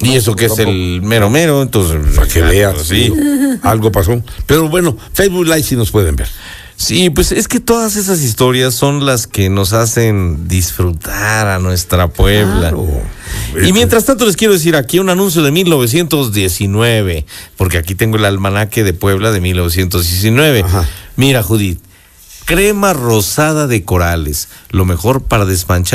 Y eso que es el mero, entonces... Para que veas, sí, algo pasó. Pero bueno, Facebook Live sí nos pueden ver. Sí, pues es que todas esas historias son las que nos hacen disfrutar a nuestra Puebla. Claro. Y mientras tanto les quiero decir aquí un anuncio de 1919, porque aquí tengo el almanaque de Puebla de 1919. Ajá. Mira, Judith, crema rosada de corales, lo mejor para desmanchar